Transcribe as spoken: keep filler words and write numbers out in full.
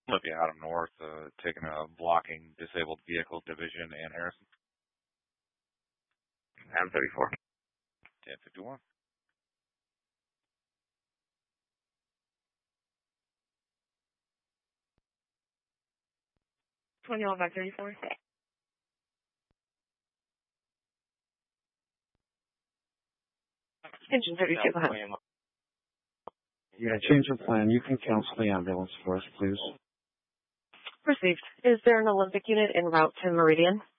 Olympia Adam North, uh, taking a blocking disabled vehicle division and Harrison. Adam thirty-four. ten fifty-one. twenty-one by thirty-four. Engine thirty-two behind. Yeah, change of plan. You can cancel the ambulance for us, please. Received. Is there an Olympic unit en route to Meridian?